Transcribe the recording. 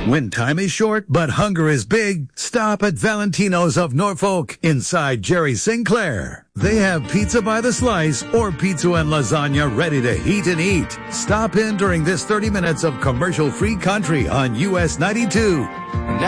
When time is short, but hunger is big, stop at Valentino's of Norfolk inside Jerry Sinclair. They have pizza by the slice or pizza and lasagna ready to heat and eat. Stop in during this 30 minutes of commercial-free country on US 92